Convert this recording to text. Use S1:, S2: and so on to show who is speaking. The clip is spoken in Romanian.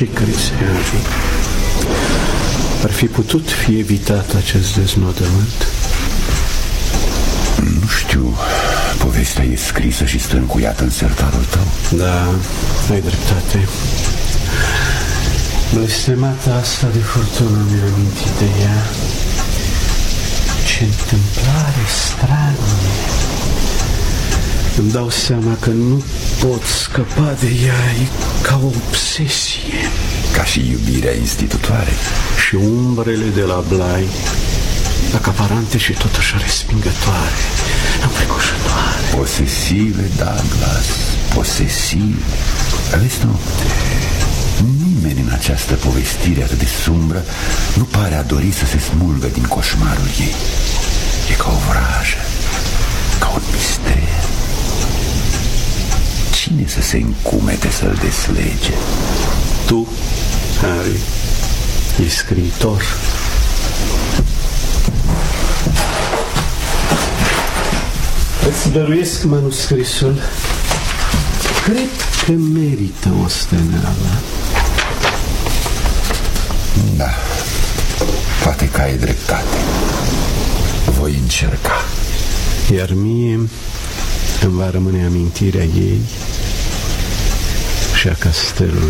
S1: Ce crezi, Henry? Ar fi putut fi evitat acest deznodământ?
S2: Nu știu. Povestea e scrisă și stă încuiată în sertarul tău.
S1: Da, ai dreptate. Blestemata asta de furtună mi-a amintit de ea. Ce întâmplare stranie. Îmi dau seama că nu pot scăpa de ea. E ca o obsesie.
S2: Ca și iubirea institutoare.
S1: Și umbrele de la Bly, acaparante și totuși respingătoare, înfricoșătoare.
S2: Posesive, Douglas, posesive. Vezi tu, nimeni în această povestire atât de sumbră nu pare a dori să se smulgă din coșmarul ei. E ca o vrajă, ca un mister. Cine să se încumete să-l deslege?
S1: Tu, Harry, ești scriitor. Îți dăruiesc manuscrisul. Cred că merită o steneală.
S2: Da, poate că ai dreptate. Voi încerca.
S1: Iar mie îmi va rămâne amintirea ei și a castelului